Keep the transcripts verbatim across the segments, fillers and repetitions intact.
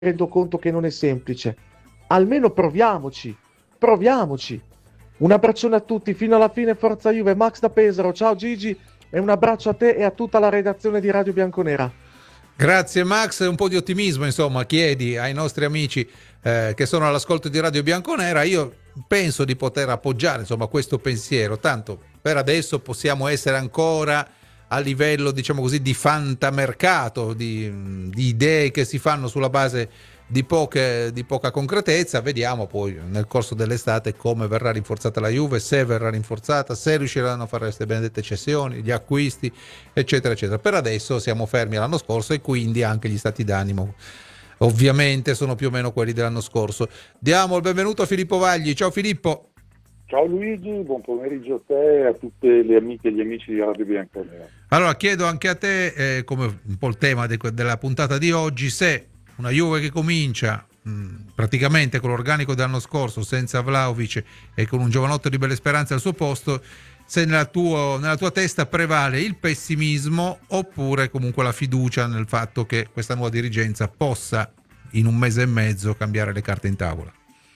rendo conto che non è semplice. Almeno proviamoci, proviamoci. Un abbraccione a tutti, fino alla fine, forza Juve, Max da Pesaro, ciao Gigi, e un abbraccio a te e a tutta la redazione di Radio Bianconera. Grazie Max, un po' di ottimismo insomma chiedi ai nostri amici eh, che sono all'ascolto di Radio Bianconera. Io penso di poter appoggiare insomma questo pensiero, tanto per adesso possiamo essere ancora a livello diciamo così di fantamercato, di, di idee che si fanno sulla base di, poche, di poca concretezza. Vediamo poi nel corso dell'estate come verrà rinforzata la Juve, se verrà rinforzata, se riusciranno a fare queste benedette cessioni, gli acquisti, eccetera eccetera. Per adesso siamo fermi all'anno scorso e quindi anche gli stati d'animo ovviamente sono più o meno quelli dell'anno scorso. Diamo il benvenuto a Filippo Vagli. Ciao Filippo. Ciao Luigi, buon pomeriggio a te e a tutte le amiche e gli amici di Radio Bianconera. Allora chiedo anche a te, eh, come un po' il tema de- della puntata di oggi, se una Juve che comincia mh, praticamente con l'organico dell'anno scorso, senza Vlahovic e con un giovanotto di belle speranze al suo posto, se nella, tuo, nella tua testa prevale il pessimismo oppure comunque la fiducia nel fatto che questa nuova dirigenza possa in un mese e mezzo cambiare le carte in tavola.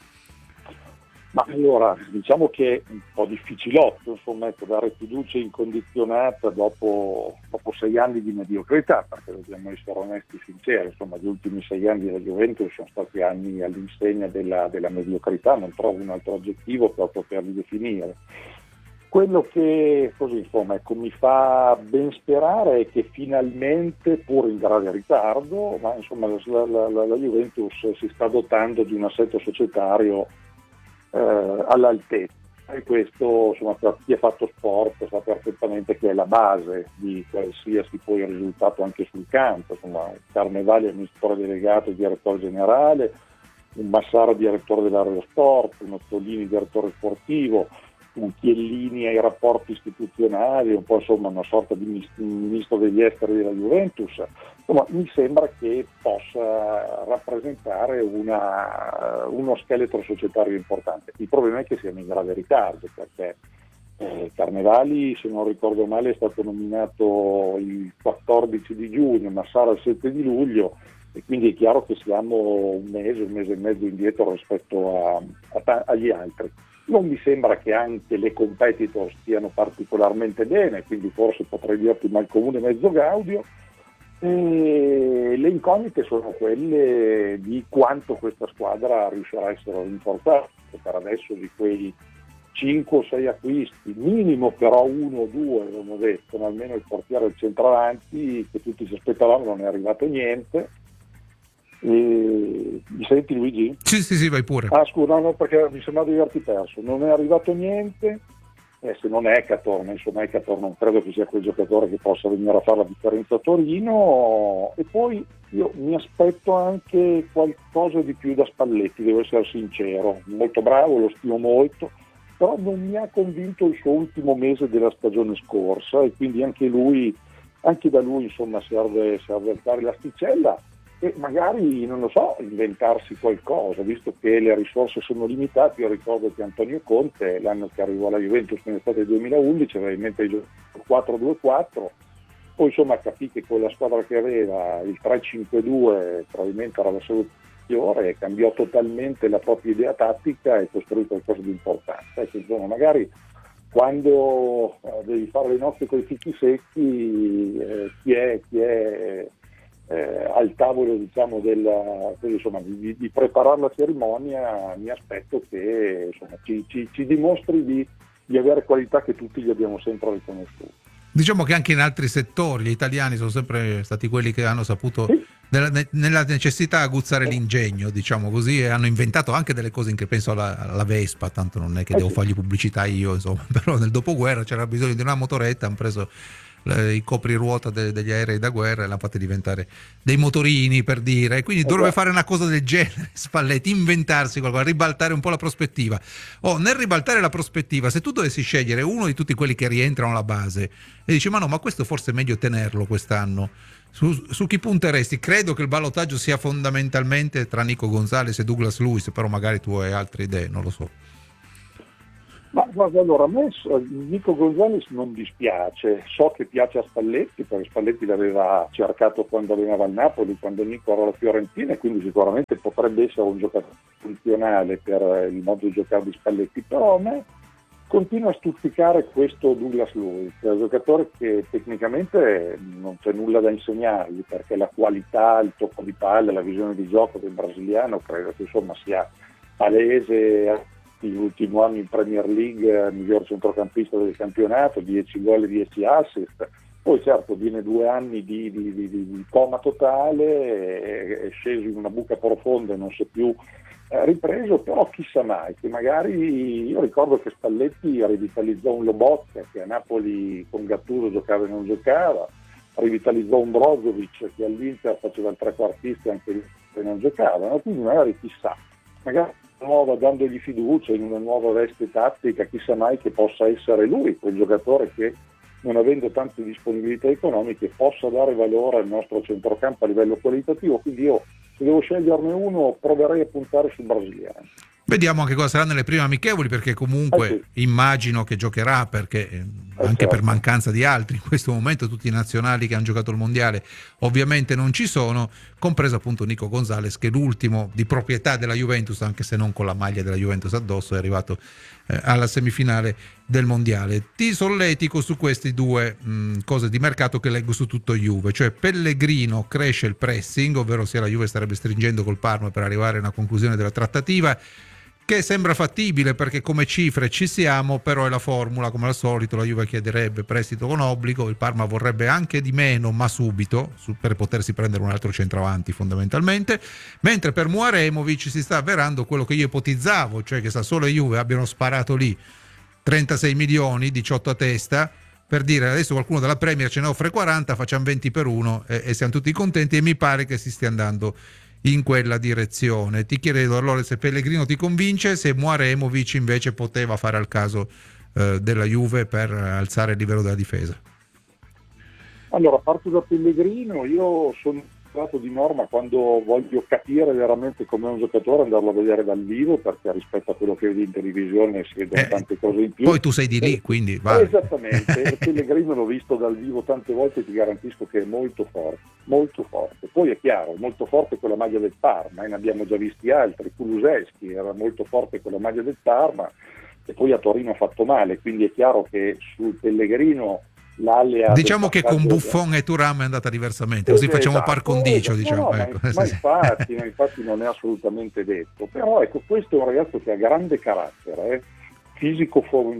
Ma allora, diciamo che è un po' difficilotto, insomma, ecco, dare fiducia incondizionata dopo, dopo sei anni di mediocrità, perché dobbiamo essere onesti e sinceri, insomma, gli ultimi sei anni della Juventus sono stati anni all'insegna della, della mediocrità, non trovo un altro aggettivo per poterli definire. Quello che così insomma ecco, mi fa ben sperare è che finalmente, pur in grave ritardo, ma insomma la, la, la, la Juventus si sta dotando di un assetto societario Eh, all'altezza, e questo insomma per chi ha fatto sport sa perfettamente che è la base di qualsiasi poi risultato anche sul campo. Insomma, Carnevali è amministratore delegato e direttore generale, un Massara direttore dell'area sport, un Ottolini direttore sportivo, un Chiellini ai rapporti istituzionali, un po' insomma una sorta di ministro degli esteri della Juventus. Insomma, mi sembra che possa rappresentare una, uno scheletro societario importante. Il problema è che siamo in grave ritardo, perché eh, Carnevali, se non ricordo male, è stato nominato il quattordici di giugno, Massara il sette di luglio, e quindi è chiaro che siamo un mese, un mese e mezzo indietro rispetto a, a, agli altri. Non mi sembra che anche le competitor stiano particolarmente bene, quindi forse potrei dirti mal comune mezzo gaudio. E le incognite sono quelle di quanto questa squadra riuscirà a essere rinforzata. Per adesso di quei cinque o sei acquisti, minimo però uno o due, abbiamo detto, ma almeno il portiere e il centravanti che tutti si aspettavano, non è arrivato niente. E... mi senti Luigi? Sì, sì, sì, vai pure. Ah scusa, no, no, perché mi sembrava di averti perso. Non è arrivato niente, eh, se non è Hecator, ma insomma Hecator non credo che sia quel giocatore che possa venire a fare la differenza a Torino. E poi io mi aspetto anche qualcosa di più da Spalletti, devo essere sincero, molto bravo, lo stimo molto, però non mi ha convinto il suo ultimo mese della stagione scorsa, e quindi anche lui, anche da lui insomma serve, serve alzare l'asticella e magari, non lo so, inventarsi qualcosa, visto che le risorse sono limitate. Io ricordo che Antonio Conte, l'anno che arrivò alla Juventus nell'estate del duemilaundici, aveva in mente il quattro due quattro, poi insomma capì che con la squadra che aveva il tre cinque due probabilmente era la soluzione, e cambiò totalmente la propria idea tattica e costruì qualcosa di importante. Ecco, insomma, magari quando eh, devi fare le nozze con i fichi secchi, eh, chi è, chi è Eh, al tavolo diciamo della, insomma, di, di preparare la cerimonia, mi aspetto che insomma, ci, ci, ci dimostri di, di avere qualità che tutti gli abbiamo sempre riconosciuto. Diciamo che anche in altri settori gli italiani sono sempre stati quelli che hanno saputo Sì. nella, nella necessità aguzzare l'ingegno, diciamo così, e hanno inventato anche delle cose in che penso alla, alla Vespa, tanto non è che Eh devo sì. fargli pubblicità io, insomma, però nel dopoguerra c'era bisogno di una motoretta, hanno preso i copriruota de- degli aerei da guerra e l'hanno fatti diventare dei motorini, per dire, e quindi Eh dovrebbe beh. fare una cosa del genere Spalletti, inventarsi qualcosa, ribaltare un po' la prospettiva. Oh, nel ribaltare la prospettiva, se tu dovessi scegliere uno di tutti quelli che rientrano alla base e dici ma no, ma questo forse è meglio tenerlo quest'anno, su, su chi punteresti? Credo che il ballottaggio sia fondamentalmente tra Nico Gonzalez e Douglas Luiz, però magari tu hai altre idee, non lo so. Ma guarda, allora a me so- Nico Gonzalez non dispiace, so che piace a Spalletti perché Spalletti l'aveva cercato quando allenava il Napoli, quando Nico era alla Fiorentina, e quindi sicuramente potrebbe essere un giocatore funzionale per il modo di giocare di Spalletti, però a me continua a stuzzicare questo Douglas Luiz, è un giocatore che tecnicamente non c'è nulla da insegnargli, perché la qualità, il tocco di palla, la visione di gioco del brasiliano credo che insomma sia palese. L'ultimo anno in Premier League, miglior centrocampista del campionato, dieci gol e dieci assist. Poi certo viene due anni di, di, di, di coma totale, è, è sceso in una buca profonda e non si è più eh, ripreso, però chissà mai, che magari io ricordo che Spalletti rivitalizzò un Lobotka che a Napoli con Gattuso giocava e non giocava, rivitalizzò un Brozovic che all'Inter faceva il trequartista e anche lì e non giocava, no? Quindi magari chissà, magari nuova, dandogli fiducia in una nuova veste tattica, chissà mai che possa essere lui quel giocatore che, non avendo tante disponibilità economiche, possa dare valore al nostro centrocampo a livello qualitativo. Quindi io, se devo sceglierne uno, proverei a puntare sul brasiliano. Vediamo anche cosa sarà nelle prime amichevoli, perché comunque Eh sì. immagino che giocherà, perché eh, anche certo. per mancanza di altri in questo momento tutti i nazionali che hanno giocato il mondiale ovviamente non ci sono, compreso appunto Nico Gonzalez, che è l'ultimo di proprietà della Juventus, anche se non con la maglia della Juventus addosso, è arrivato eh, alla semifinale del mondiale. Ti solletico su queste due mh, cose di mercato che leggo su tutto Juve, cioè Pellegrino cresce il pressing, ovvero sia la Juve starebbe stringendo col Parma per arrivare a una conclusione della trattativa, che sembra fattibile perché come cifre ci siamo, però è la formula, come al solito la Juve chiederebbe prestito con obbligo, il Parma vorrebbe anche di meno ma subito, su, per potersi prendere un altro centravanti fondamentalmente, mentre per Muaremovic si sta avverando quello che io ipotizzavo, cioè che Sassuolo e Juve abbiano sparato lì trentasei milioni, diciotto a testa, per dire adesso qualcuno della Premier ce ne offre quaranta, facciamo venti per uno e, e siamo tutti contenti, e mi pare che si stia andando in quella direzione. Ti chiedo allora se Pellegrino ti convince, se Muaremovic invece poteva fare al caso eh, della Juve per alzare il livello della difesa. Allora, parto da Pellegrino. Io sono stato di norma, quando voglio capire veramente com'è un giocatore, andarlo a vedere dal vivo, perché rispetto a quello che vedi in televisione si vedono Eh, tante cose in più. Poi tu sei di lì, Eh, quindi vale. Esattamente, Pellegrino l'ho visto dal vivo tante volte e ti garantisco che è molto forte, molto forte. Poi è chiaro, molto forte con la maglia del Parma, e ne abbiamo già visti altri. Kulusevski era molto forte con la maglia del Parma e poi a Torino ha fatto male, quindi è chiaro che sul Pellegrino l'alea Diciamo che con del Buffon e Thuram è andata diversamente, così Eh, facciamo esatto, par condicio, esatto. diciamo. No, no, ecco. ma, ma, infatti, ma infatti non è assolutamente detto, però ecco, questo è un ragazzo che ha grande carattere, eh? Fisico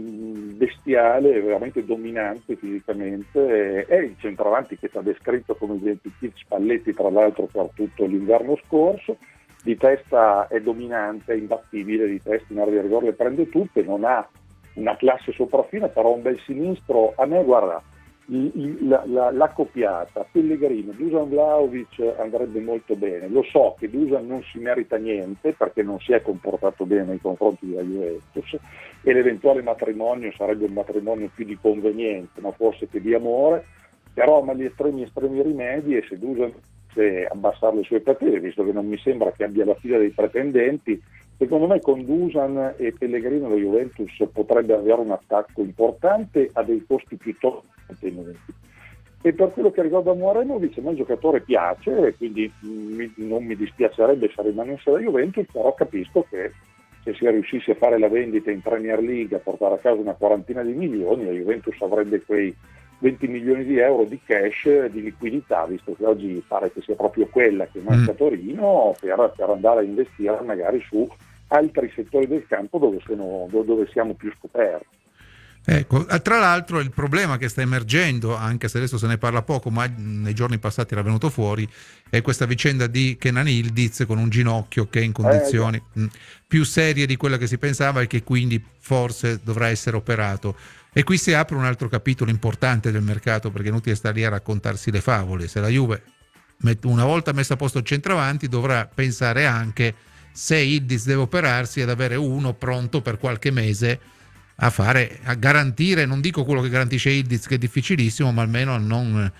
bestiale, veramente dominante fisicamente, è il centravanti che ti ha descritto come identikit Spalletti, tra l'altro per tutto l'inverno scorso. Di testa è dominante, è imbattibile, di testa in area di rigore le prende tutte, non ha una classe sopraffina, però un bel sinistro. A me, guarda, il, il, la, la, la coppiata Pellegrino, Dusan Vlahovic andrebbe molto bene. Lo so che Dusan non si merita niente perché non si è comportato bene nei confronti della Juventus, e l'eventuale matrimonio sarebbe un matrimonio più di convenienza, ma forse che di amore, però ma gli estremi estremi rimedi, e se Dusan deve abbassare le sue pretese, visto che non mi sembra che abbia la fila dei pretendenti, secondo me con Dusan e Pellegrino la Juventus potrebbe avere un attacco importante a dei costi piuttosto contenuti. E per quello che riguarda Muaremovic, a me il giocatore piace, quindi mi, non mi dispiacerebbe se rimanesse la Juventus, però capisco che se si riuscisse a fare la vendita in Premier League, a portare a casa una quarantina di milioni, la Juventus avrebbe quei venti milioni di euro di cash, di liquidità, visto che oggi pare che sia proprio quella che manca a Torino, per, per andare a investire magari su altri settori del campo dove, sono, dove siamo più scoperti. Ecco, tra l'altro il problema che sta emergendo, anche se adesso se ne parla poco, ma nei giorni passati era venuto fuori, è questa vicenda di Kenan Yildiz con un ginocchio che è in condizioni eh, mh, più serie di quella che si pensava e che quindi forse dovrà essere operato. E qui si apre un altro capitolo importante del mercato, perché è inutile stare lì a raccontarsi le favole. Se la Juve, una volta messa a posto il centravanti, dovrà pensare anche, se Yildiz deve operarsi, ad avere uno pronto per qualche mese a fare, a garantire, non dico quello che garantisce Yildiz che è difficilissimo, ma almeno a non,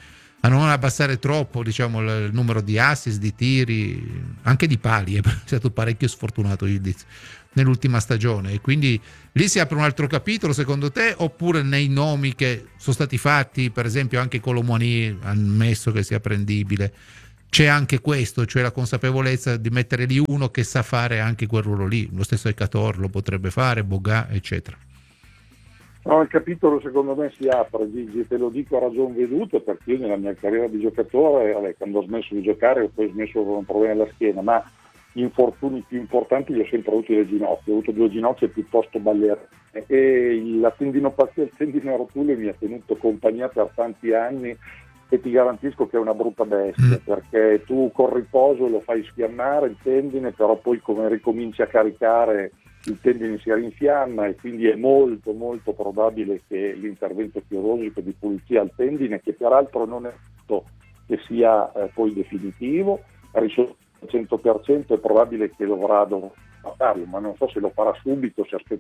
a non abbassare troppo, diciamo, il, il numero di assist, di tiri, anche di pali. È stato parecchio sfortunato Yildiz nell'ultima stagione, e quindi lì si apre un altro capitolo secondo te, oppure nei nomi che sono stati fatti, per esempio anche Colomoni ha ammesso che sia prendibile, c'è anche questo, cioè la consapevolezza di mettere lì uno che sa fare anche quel ruolo lì, lo stesso Ekator lo potrebbe fare, Boga, eccetera. No, il capitolo secondo me si apre, Gigi, te lo dico a ragion veduta, perché io nella mia carriera di giocatore, vabbè, quando ho smesso di giocare ho poi smesso con un problema alla schiena, ma gli infortuni più importanti li ho sempre avuti le ginocchia, ho avuto due ginocchia piuttosto ballerine e la tendinopatia e il tendine rotuleo mi ha tenuto compagnia per tanti anni, e ti garantisco che è una brutta bestia, perché tu col riposo lo fai sfiammare il tendine, però poi come ricominci a caricare il tendine si rinfiamma, e quindi è molto molto probabile che l'intervento chirurgico di pulizia al tendine, che peraltro non è detto che sia eh, poi definitivo, risolto al cento per cento, è probabile che dovrà, dovrà farlo, ma non so se lo farà subito, se aspetta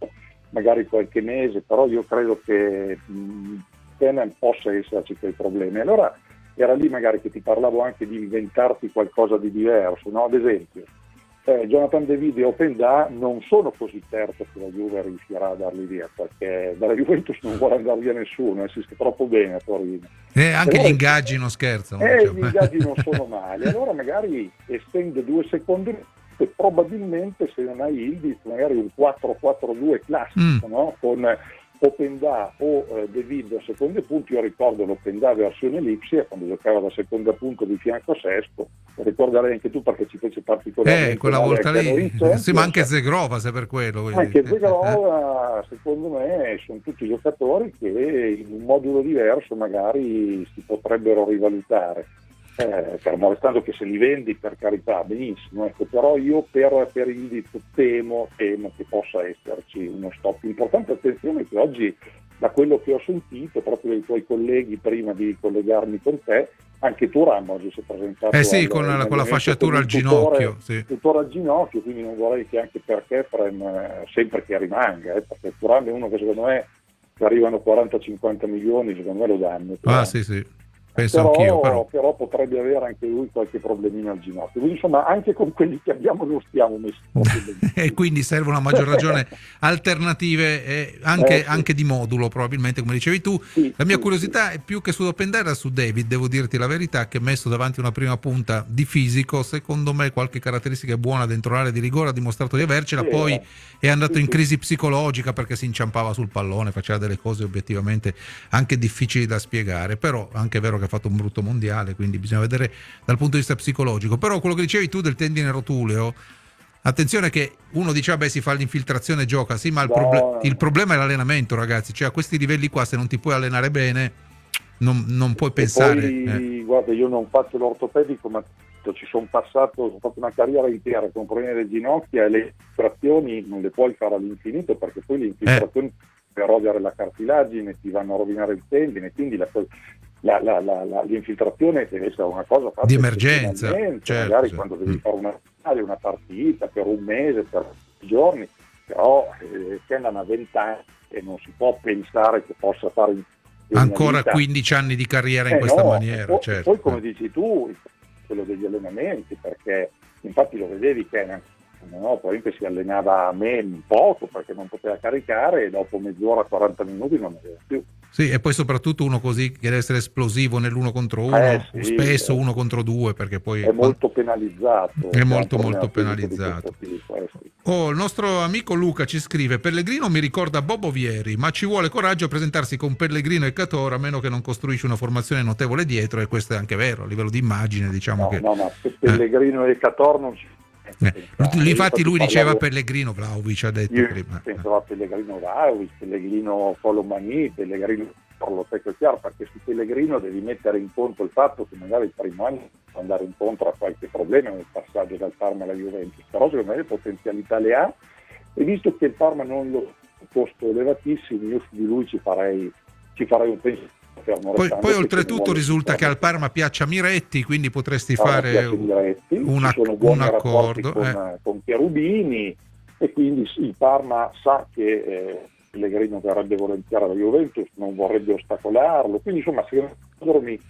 magari qualche mese, però io credo che mh, possa esserci quei problemi. Allora era lì magari che ti parlavo anche di inventarti qualcosa di diverso, no? Ad esempio eh, Jonathan David e Openda non sono così certo che la Juve riuscirà a darli via, perché dalla Juventus non vuole andare via nessuno, si sta troppo bene a Torino. E anche allora, gli ingaggi non scherzano. Eh, diciamo. Gli ingaggi non sono male, allora magari estende due secondi e probabilmente se non hai Yildiz magari un quattro quattro due classico, mm. no? Con Openda o eh, David a secondo punto. Io ricordo l'Openda versione Lipsia quando giocava da seconda punto di fianco a Sesto, lo ricorderai anche tu perché ci fece particolarmente eh, quella volta lì sì, ma anche Zegrova, se per quello anche Zegrova eh. secondo me sono tutti giocatori che in un modulo diverso magari si potrebbero rivalutare, eh, fermo restando che se li vendi per carità benissimo, ecco, però io per, per il temo, temo che possa esserci uno stop importante. Attenzione che oggi, da quello che ho sentito proprio dai tuoi colleghi prima di collegarmi con te, anche Thuram oggi si è presentato eh sì, al, con, la, con la fasciatura al ginocchio, sì. tuttora al ginocchio, quindi non vorrei che anche per Kefren eh, sempre che rimanga, eh, perché Thuram è uno che secondo me, se arrivano quaranta cinquanta milioni, secondo me lo danno. Ah eh. sì sì, penso però, anch'io, però. però potrebbe avere anche lui qualche problemino al ginocchio, quindi insomma anche con quelli che abbiamo non stiamo messi e quindi servono a maggior ragione alternative eh, anche, eh, sì. anche di modulo probabilmente, come dicevi tu. Sì, la mia sì, curiosità sì. è più che su Openda era su David, devo dirti la verità, che messo davanti una prima punta di fisico, secondo me qualche caratteristica buona dentro l'area di rigore ha dimostrato di avercela, sì, poi eh. è andato sì, in sì. crisi psicologica perché si inciampava sul pallone, faceva delle cose obiettivamente anche difficili da spiegare, però anche è vero che ha fatto un brutto mondiale, quindi bisogna vedere dal punto di vista psicologico. Però quello che dicevi tu del tendine rotuleo, attenzione che uno dice vabbè si fa l'infiltrazione e gioca, sì, ma il, no. proble- il problema è l'allenamento, ragazzi, cioè a questi livelli qua se non ti puoi allenare bene non, non puoi e pensare poi, eh. guarda, io non faccio l'ortopedico, ma ci sono passato, ho fatto una carriera intera con problemi alle ginocchia, e le infiltrazioni non le puoi fare all'infinito, perché poi le infiltrazioni eh. per erodere la cartilagine ti vanno a rovinare il tendine, quindi la La, la, la, la, l'infiltrazione deve essere una cosa fatta di emergenza, certo, magari sì. quando devi fare una, una partita per un mese, per giorni, però eh, che andano a vent'anni e non si può pensare che possa fare ancora quindici anni di carriera in eh questa no, maniera. Poi, certo. poi come dici tu, quello degli allenamenti, perché infatti lo vedevi che no, probabilmente si allenava a me poco perché non poteva caricare, e dopo mezz'ora, quaranta minuti non aveva più. Sì, e poi soprattutto uno così che deve essere esplosivo nell'uno contro uno, eh, sì, spesso eh. uno contro due, perché poi è molto penalizzato. È molto molto penalizzato. Tipo, eh, sì. Oh, il nostro amico Luca ci scrive: Pellegrino mi ricorda Bobo Vieri, ma ci vuole coraggio a presentarsi con Pellegrino e Ecatore, a meno che non costruisci una formazione notevole dietro, e questo è anche vero, a livello di immagine, diciamo no, che... No, ma Pellegrino eh. e Ecatore non ci... Eh. Infatti lui diceva parlavo... Pellegrino Vlahovic, ha detto io prima. Pensavo a Pellegrino Vlahovic, Pellegrino Colomani, Pellegrino lo sai che è chiaro, perché su Pellegrino devi mettere in conto il fatto che magari il primo anno può andare incontro a qualche problema nel passaggio dal Parma alla Juventus, però secondo me le potenzialità le ha, e visto che il Parma non lo ha costo elevatissimo, io su di lui ci farei, ci farei un pensiero. Poi, poi oltretutto risulta che al Parma piaccia Miretti, quindi potresti fare Miretti, un, ci sono buoni un accordo con, eh. con Cherubini, e quindi il Parma sa che eh, Pellegrino verrebbe volentieri alla Juventus, non vorrebbe ostacolarlo, quindi insomma secondo me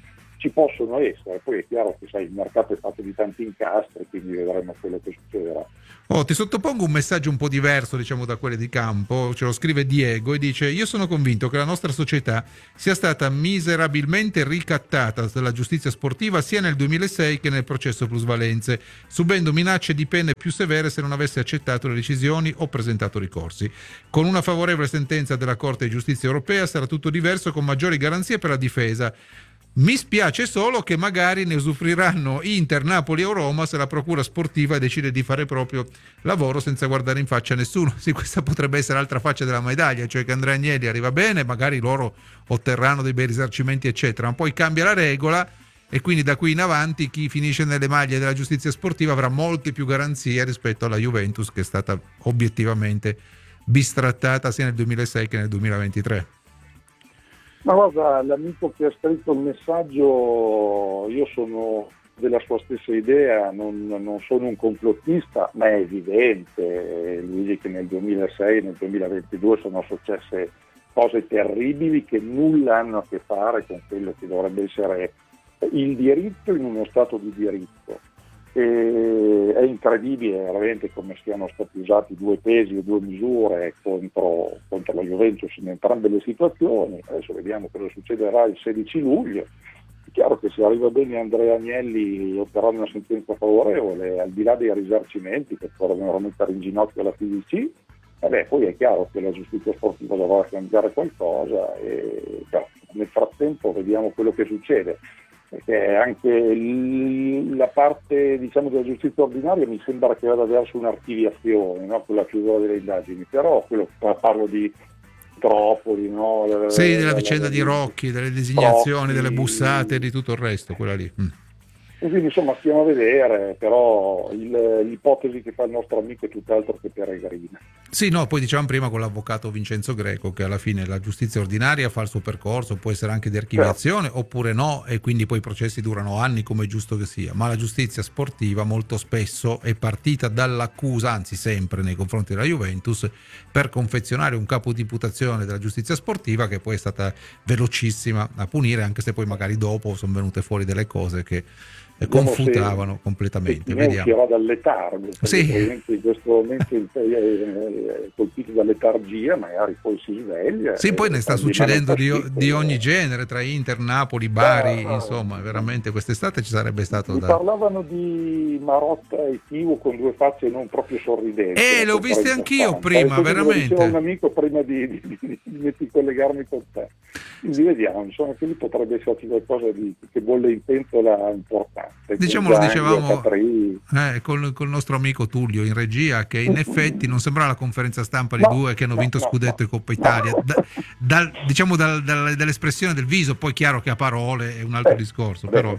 ci possono essere. Poi è chiaro che sai, il mercato è fatto di tanti incastri, quindi vedremo quello che succederà. Oh, ti sottopongo un messaggio un po' diverso, diciamo, da quelli di campo. Ce lo scrive Diego e dice: io sono convinto che la nostra società sia stata miserabilmente ricattata dalla giustizia sportiva sia nel duemilasei che nel processo plusvalenze, subendo minacce di pene più severe se non avesse accettato le decisioni o presentato ricorsi. Con una favorevole sentenza della Corte di Giustizia Europea sarà tutto diverso, con maggiori garanzie per la difesa. Mi spiace solo che magari ne usufruiranno Inter, Napoli o Roma se la procura sportiva decide di fare proprio lavoro senza guardare in faccia a nessuno. Sì, questa potrebbe essere l'altra faccia della medaglia, cioè che Andrea Agnelli arriva bene, magari loro otterranno dei bei risarcimenti eccetera, ma poi cambia la regola e quindi da qui in avanti chi finisce nelle maglie della giustizia sportiva avrà molte più garanzie rispetto alla Juventus, che è stata obiettivamente bistrattata sia nel duemilasei che nel duemilaventitré. Ma guarda, l'amico che ha scritto il messaggio, io sono della sua stessa idea, non, non sono un complottista, ma è evidente, Luigi, che nel duemilasei e nel duemilaventidue sono successe cose terribili che nulla hanno a che fare con quello che dovrebbe essere il diritto in uno Stato di diritto. E è incredibile veramente come siano stati usati due pesi e due misure contro, contro la Juventus in entrambe le situazioni. Adesso vediamo cosa succederà il sedici luglio. È chiaro che se arriva bene Andrea Agnelli otterrà una sentenza favorevole, al di là dei risarcimenti che potrebbero mettere in ginocchio la F I D C, vabbè, poi è chiaro che la giustizia sportiva dovrà cambiare qualcosa e cioè, nel frattempo vediamo quello che succede. Perché anche il, la parte diciamo della giustizia ordinaria mi sembra che vada verso un'archiviazione, no? Con la chiusura delle indagini, però quello parlo di Tropoli, no? Sì, della vicenda di Rocchi, delle designazioni, delle bussate e di tutto il resto, quella lì. Mm. E quindi insomma stiamo a vedere, però il, l'ipotesi che fa il nostro amico è tutt'altro che peregrina. Sì, no, poi dicevamo prima con l'avvocato Vincenzo Greco che alla fine la giustizia ordinaria fa il suo percorso, può essere anche di archiviazione certo. Oppure no, e quindi poi i processi durano anni come è giusto che sia, ma la giustizia sportiva molto spesso è partita dall'accusa, anzi sempre nei confronti della Juventus, per confezionare un capo di imputazione della giustizia sportiva che poi è stata velocissima a punire, anche se poi magari dopo sono venute fuori delle cose che confutavano completamente. Vediamo. Uscirà dal letargo, sì. Probabilmente in questo momento è colpito da letargia, magari poi si sveglia. Sì, poi ne sta succedendo di, di ogni genere, tra Inter, Napoli, Bari, ah, insomma, veramente quest'estate ci sarebbe stato mi da... parlavano di Marotta e Chivo con due facce non proprio sorridenti. Eh, l'ho viste anch'io prima, veramente. Lo diceva un amico prima di, di, di, di, di, di collegarmi con te. Quindi vediamo, insomma, quindi potrebbe esserci qualcosa di, che bolle in pentola importante. Diciamo, lo dicevamo eh, col, col nostro amico Tullio in regia, che in effetti non sembrava la conferenza stampa di no, due che hanno no, vinto no, scudetto no, e Coppa Italia, no. da, dal, diciamo dal, dal, dall'espressione del viso, poi chiaro che a parole è un altro eh, discorso, però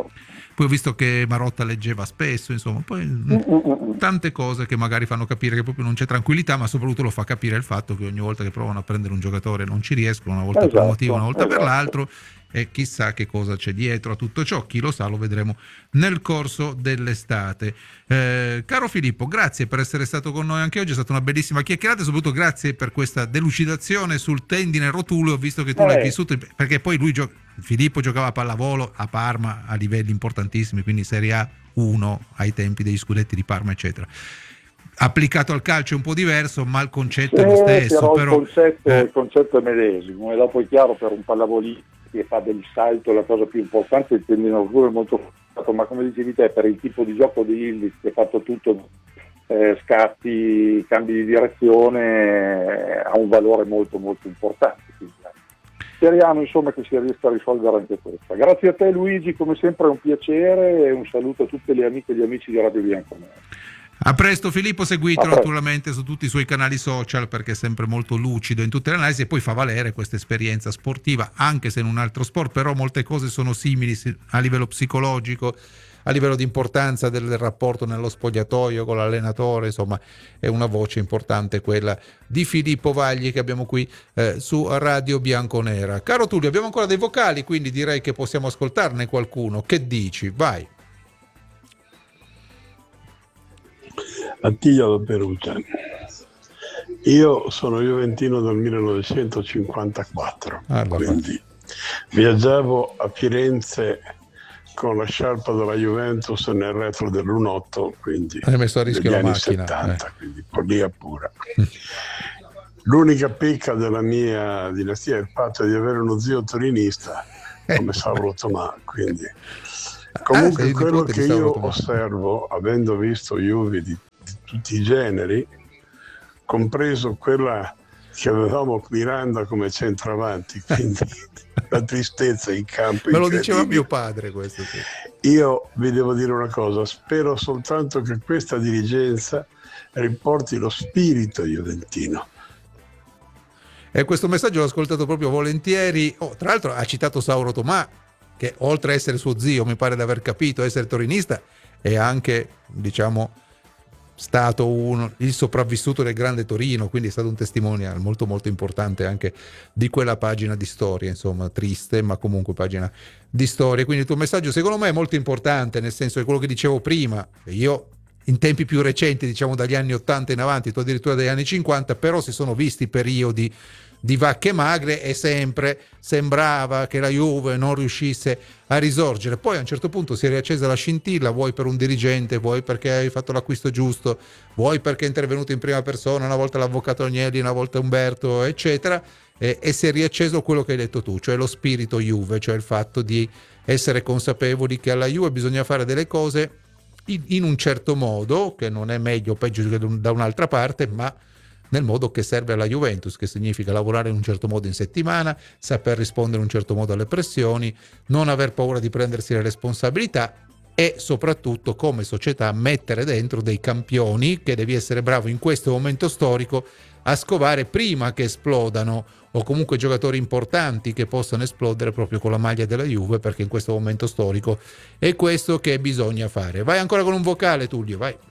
poi ho visto che Marotta leggeva spesso, insomma, poi mm-mm. tante cose che magari fanno capire che proprio non c'è tranquillità, ma soprattutto lo fa capire il fatto che ogni volta che provano a prendere un giocatore non ci riescono, una volta esatto, per un motivo, una volta esatto. per l'altro, e chissà che cosa c'è dietro a tutto ciò, chi lo sa lo vedremo nel corso dell'estate. Eh, caro Filippo, grazie per essere stato con noi anche oggi, è stata una bellissima chiacchierata, e soprattutto grazie per questa delucidazione sul tendine rotuleo, visto che tu eh. l'hai vissuto, perché poi lui gio- Filippo giocava a pallavolo a Parma a livelli importantissimi, quindi Serie A uno ai tempi degli scudetti di Parma eccetera. Applicato al calcio è un po' diverso, ma il concetto sì, è lo stesso, però, il, concetto, eh. il concetto è medesimo, e dopo è chiaro per un pallavolista che fa del salto la cosa più importante, il tendine rotuleo è molto forte, ma come dicevi te, per il tipo di gioco di Illich che ha fatto tutto, eh, scatti, cambi di direzione, eh, ha un valore molto molto importante. Quindi, speriamo insomma che si riesca a risolvere anche questa. Grazie a te Luigi, come sempre è un piacere, e un saluto a tutte le amiche e gli amici di Radio Bianconera. A presto Filippo, seguitelo naturalmente su tutti i suoi canali social, perché è sempre molto lucido in tutte le analisi e poi fa valere questa esperienza sportiva, anche se in un altro sport, però molte cose sono simili a livello psicologico, a livello di importanza del rapporto nello spogliatoio con l'allenatore, insomma è una voce importante quella di Filippo Vagli che abbiamo qui eh, su Radio Bianconera. Caro Tullio, abbiamo ancora dei vocali, quindi direi che possiamo ascoltarne qualcuno. Che dici? Vai. Attilio da Perugia. Io sono juventino del millenovecentocinquantaquattro, ah, quindi viaggiavo a Firenze con la sciarpa della Juventus nel retro del lunotto, quindi hai messo a rischio degli la anni macchina, settanta, eh. quindi follia pura. L'unica pecca della mia dinastia è il fatto di avere uno zio torinista come Sauro Tomà, quindi comunque ah, sei quello nipote che di Sauro io Tomà. osservo, avendo visto Juve di, di tutti i generi, compreso quella che avevamo Miranda come centravanti, quindi la tristezza in campo. Me lo diceva incredibile. mio padre questo, sì. Io vi devo dire una cosa, spero soltanto che questa dirigenza riporti lo spirito juventino. E questo messaggio l'ho ascoltato proprio volentieri. Oh, tra l'altro ha citato Sauro Tomà, che oltre a essere suo zio, mi pare di aver capito, essere torinista, è anche, diciamo, stato uno, il sopravvissuto del grande Torino, quindi è stato un testimonial molto molto importante anche di quella pagina di storia, insomma, triste, ma comunque pagina di storia. Quindi il tuo messaggio secondo me è molto importante, nel senso che quello che dicevo prima, io in tempi più recenti, diciamo dagli anni ottanta in avanti, tu addirittura dagli anni cinquanta, però si sono visti periodi di vacche magre e sempre sembrava che la Juve non riuscisse a risorgere. Poi a un certo punto si è riaccesa la scintilla, vuoi per un dirigente, vuoi perché hai fatto l'acquisto giusto, vuoi perché è intervenuto in prima persona, una volta l'avvocato Agnelli, una volta Umberto, eccetera, e, e si è riacceso quello che hai detto tu, cioè lo spirito Juve, cioè il fatto di essere consapevoli che alla Juve bisogna fare delle cose in, in un certo modo, che non è meglio o peggio che da un'altra parte, ma nel modo che serve alla Juventus, che significa lavorare in un certo modo in settimana, saper rispondere in un certo modo alle pressioni, non aver paura di prendersi le responsabilità e soprattutto come società mettere dentro dei campioni che devi essere bravo in questo momento storico a scovare prima che esplodano, o comunque giocatori importanti che possano esplodere proprio con la maglia della Juve, perché in questo momento storico è questo che bisogna fare. Vai ancora con un vocale, Tullio, vai.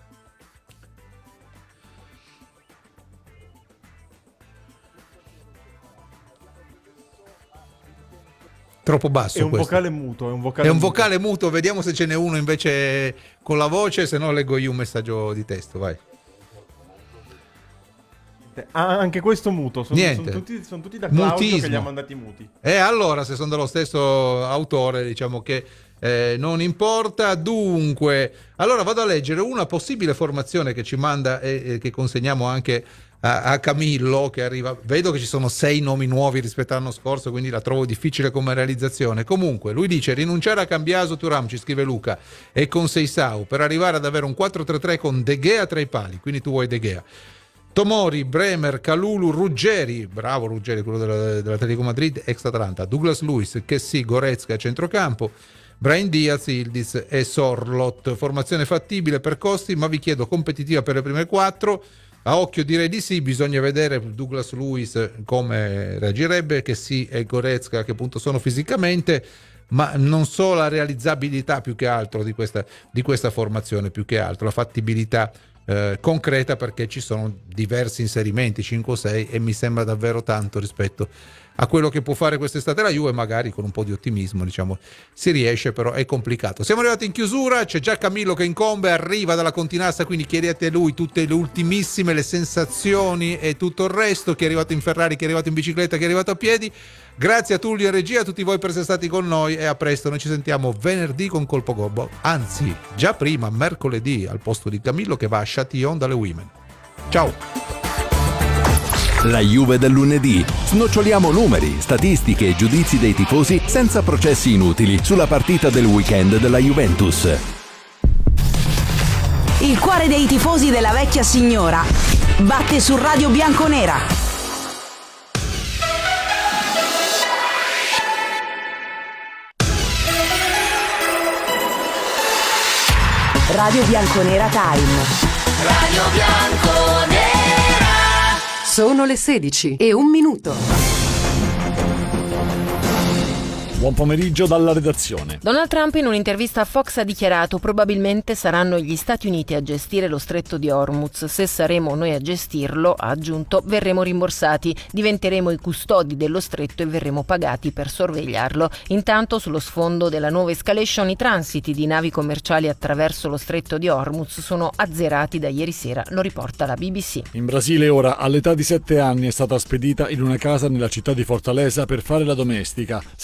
Troppo basso. È un questo. vocale muto. È un vocale, è un muto. vocale muto, vediamo se ce n'è uno invece con la voce, se no leggo io un messaggio di testo, vai. Ah, anche questo muto. Sono, Niente. sono, tutti, sono tutti da Claudio Mutismo. che li ha mandati muti. E allora, se sono dello stesso autore, diciamo che eh, non importa. Dunque, allora vado a leggere una possibile formazione che ci manda e eh, che consegniamo anche a, a Camillo, che arriva. Vedo che ci sono sei nomi nuovi rispetto all'anno scorso, quindi la trovo difficile come realizzazione. Comunque, lui dice rinunciare a Cambiaso, Thuram, ci scrive Luca, e con Seisao, per arrivare ad avere un quattro tre tre con De Gea tra i pali, quindi tu vuoi De Gea. Tomori, Bremer, Kalulu, Ruggeri, bravo Ruggeri, quello della, dell'Atletico Madrid, ex Atalanta, Douglas Luiz, Kessi, Goretzka a centrocampo, Brahim Diaz, Ildiz e Sorlot. Formazione fattibile per costi, ma vi chiedo competitiva per le prime quattro. A occhio direi di sì, bisogna vedere Douglas Luiz come reagirebbe, Kessi e Goretzka a che punto sono fisicamente, ma non so la realizzabilità più che altro di questa, di questa formazione, più che altro la fattibilità Eh, concreta, perché ci sono diversi inserimenti, cinque o sei, e mi sembra davvero tanto rispetto a quello che può fare quest'estate la Juve. Magari con un po' di ottimismo, diciamo, si riesce, però è complicato. Siamo arrivati in chiusura, c'è già Camillo che incombe, arriva dalla Continassa, quindi chiedete a lui tutte le ultimissime, le sensazioni e tutto il resto, chi è arrivato in Ferrari, chi è arrivato in bicicletta, chi è arrivato a piedi. Grazie a Tullio e regia, a tutti voi per essere stati con noi, e a presto. Noi ci sentiamo venerdì con Colpo Gobbo, anzi già prima, mercoledì, al posto di Camillo che va a Châtillon dalle Women. Ciao. La Juve del lunedì. Snoccioliamo numeri, statistiche e giudizi dei tifosi senza processi inutili sulla partita del weekend della Juventus. Il cuore dei tifosi della vecchia signora batte su Radio Bianconera. Radio Bianconera Time. Radio Bianconera. Sono le sedici e un minuto. Buon pomeriggio dalla redazione. Donald Trump in un'intervista a Fox ha dichiarato: probabilmente saranno gli Stati Uniti a gestire lo stretto di Hormuz. Se saremo noi a gestirlo, ha aggiunto, verremo rimborsati, diventeremo i custodi dello stretto e verremo pagati per sorvegliarlo. Intanto, sullo sfondo della nuova escalation, i transiti di navi commerciali attraverso lo stretto di Hormuz sono azzerati da ieri sera, lo riporta la B B C. In Brasile ora, all'età di sette anni, è stata spedita in una casa nella città di Fortaleza per fare la domestica, senza salario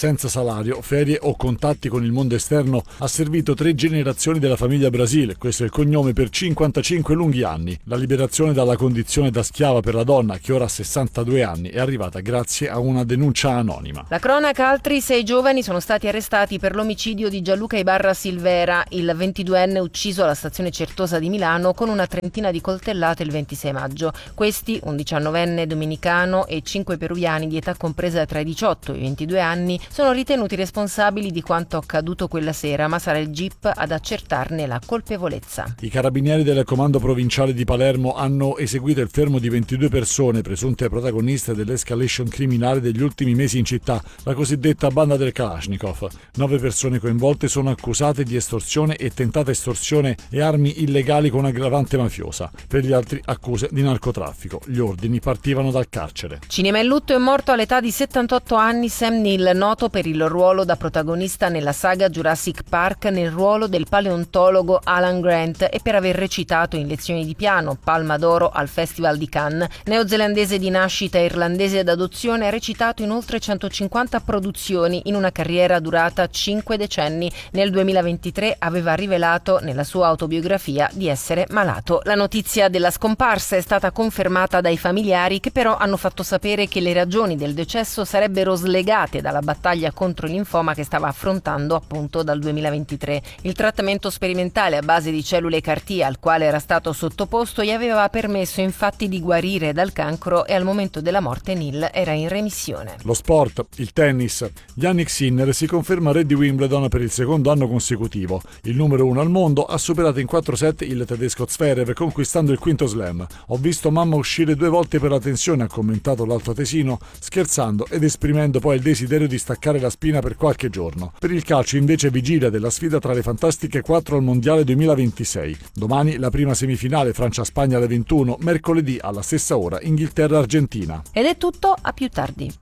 salario, ferie o contatti con il mondo esterno ha servito tre generazioni della famiglia Brasile, questo è il cognome, per cinquantacinque lunghi anni. La liberazione dalla condizione da schiava per la donna, che ora ha sessantadue anni, è arrivata grazie a una denuncia anonima. La cronaca: altri sei giovani sono stati arrestati per l'omicidio di Gianluca Ibarra Silvera, il ventiduenne ucciso alla stazione Certosa di Milano con una trentina di coltellate il ventisei maggio. Questi, un diciannovenne dominicano e cinque peruviani di età compresa tra i diciotto e i ventidue anni, sono ritenuti responsabili di quanto accaduto quella sera, ma sarà il G I P ad accertarne la colpevolezza. I carabinieri del comando provinciale di Palermo hanno eseguito il fermo di ventidue persone presunte protagoniste dell'escalation criminale degli ultimi mesi in città, la cosiddetta banda del Kalashnikov. Nove persone coinvolte sono accusate di estorsione e tentata estorsione e armi illegali con aggravante mafiosa. Per gli altri accuse di narcotraffico. Gli ordini partivano dal carcere. Cinema in lutto: è morto all'età di settantotto anni Sam Neill, noto per il ruolo da protagonista nella saga Jurassic Park nel ruolo del paleontologo Alan Grant e per aver recitato in Lezioni di piano, Palma d'Oro al Festival di Cannes. Neozelandese di nascita e irlandese d'adozione, ha recitato in oltre centocinquanta produzioni in una carriera durata cinque decenni. Nel duemilaventitré aveva rivelato nella sua autobiografia di essere malato. La notizia della scomparsa è stata confermata dai familiari, che però hanno fatto sapere che le ragioni del decesso sarebbero slegate dalla battaglia contro il linfoma che stava affrontando appunto dal duemilaventitré. Il trattamento sperimentale a base di cellule C A R T al quale era stato sottoposto gli aveva permesso infatti di guarire dal cancro e al momento della morte Neill era in remissione. Lo sport, il tennis. Jannik Sinner si conferma re di Wimbledon per il secondo anno consecutivo. Il numero uno al mondo ha superato in quattro set il tedesco Zverev, conquistando il quinto slam. Ho visto mamma uscire due volte per la tensione, ha commentato l'alto atesino, scherzando ed esprimendo poi il desiderio di staccare la spina per qualche giorno. Per il calcio invece vigilia della sfida tra le fantastiche quattro al mondiale duemilaventisei. Domani la prima semifinale Francia-Spagna alle ventuno, mercoledì alla stessa ora Inghilterra-Argentina. Ed è tutto, a più tardi.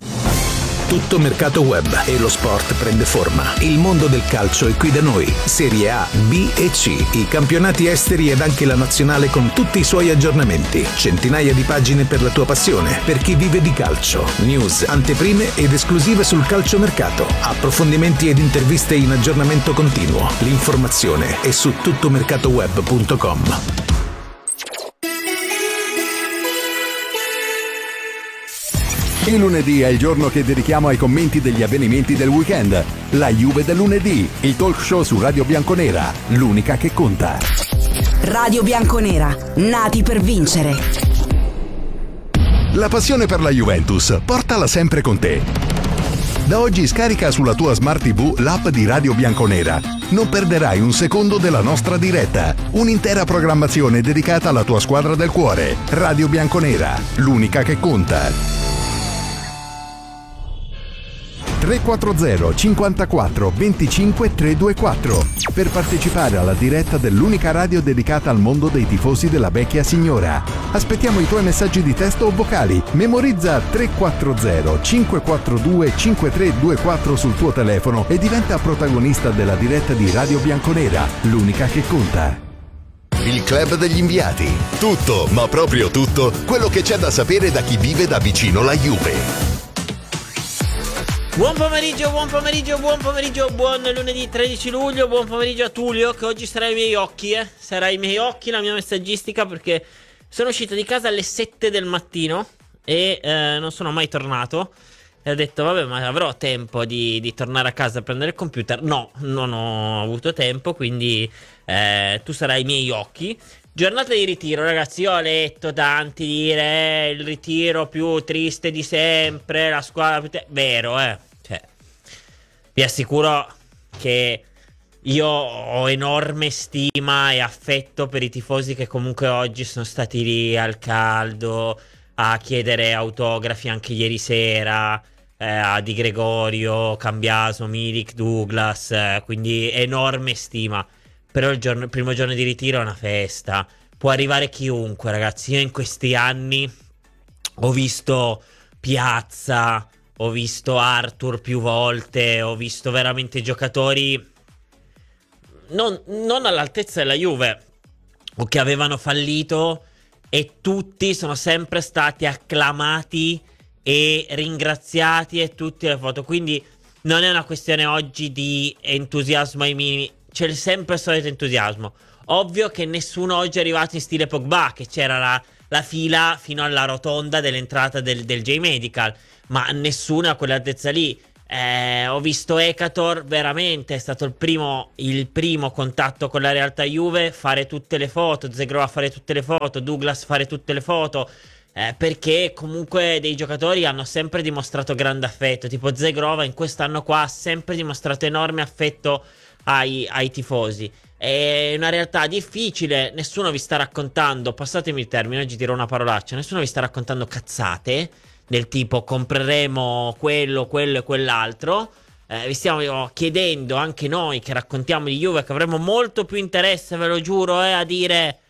Tutto mercato web e lo sport prende forma. Il mondo del calcio è qui da noi. Serie A, B e C, i campionati esteri ed anche la nazionale con tutti i suoi aggiornamenti. Centinaia di pagine per la tua passione, per chi vive di calcio. News, anteprime ed esclusive sul calciomercato. Approfondimenti ed interviste in aggiornamento continuo. L'informazione è su tuttomercatoweb punto com. Il lunedì è il giorno che dedichiamo ai commenti degli avvenimenti del weekend. La Juve del lunedì, il talk show su Radio Bianconera, l'unica che conta. Radio Bianconera, nati per vincere. La passione per la Juventus, portala sempre con te. Da oggi scarica sulla tua Smart tivù l'app di Radio Bianconera. Non perderai un secondo della nostra diretta. Un'intera programmazione dedicata alla tua squadra del cuore. Radio Bianconera, l'unica che conta. tre quattro zero cinquantaquattro venticinque trecentoventiquattro per partecipare alla diretta dell'unica radio dedicata al mondo dei tifosi della vecchia signora. Aspettiamo i tuoi messaggi di testo o vocali. Memorizza tre quattro zero cinque quattro due cinque tre due quattro sul tuo telefono e diventa protagonista della diretta di Radio Bianconera, l'unica che conta. Il club degli inviati. Tutto, ma proprio tutto, quello che c'è da sapere da chi vive da vicino la Juve. Buon pomeriggio, buon pomeriggio, buon pomeriggio, buon lunedì tredici luglio, buon pomeriggio a Tullio che oggi sarà ai miei occhi, eh. Sarà ai miei occhi la mia messaggistica perché sono uscito di casa alle sette del mattino e eh, non sono mai tornato. E ho detto vabbè, ma avrò tempo di, di tornare a casa a prendere il computer. No, non ho avuto tempo, quindi eh, tu sarai ai miei occhi. Giornata di ritiro, ragazzi. Io ho letto tanti dire eh, il ritiro più triste di sempre, la squadra più te- vero, eh. Cioè, vi assicuro che io ho enorme stima e affetto per i tifosi che comunque oggi sono stati lì al caldo a chiedere autografi anche ieri sera, eh, a Di Gregorio, Cambiaso, Milik, Douglas, eh, quindi enorme stima. Però il, giorno, il primo giorno di ritiro è una festa. Può arrivare chiunque, ragazzi. Io in questi anni ho visto Piazza, ho visto Arthur più volte, ho visto veramente giocatori non, non all'altezza della Juve o che avevano fallito, e tutti sono sempre stati acclamati e ringraziati e tutte le foto. Quindi non è una questione oggi di entusiasmo ai minimi, c'è sempre il solito entusiasmo. Ovvio che nessuno oggi è arrivato in stile Pogba, che c'era la, la fila fino alla rotonda dell'entrata del, del J-Medical, ma nessuno a quell'altezza lì. Eh, ho visto Ekator, veramente è stato il primo, il primo contatto con la realtà Juve, fare tutte le foto, Zegrova fare tutte le foto, Douglas fare tutte le foto, eh, perché comunque dei giocatori hanno sempre dimostrato grande affetto, tipo Zegrova in quest'anno qua ha sempre dimostrato enorme affetto ai, ai tifosi. È una realtà difficile, nessuno vi sta raccontando, passatemi il termine, oggi dirò una parolaccia, nessuno vi sta raccontando cazzate del tipo compreremo quello, quello e quell'altro. Eh, vi stiamo chiedendo anche noi che raccontiamo di Juve che avremo molto più interesse, ve lo giuro, eh, a dire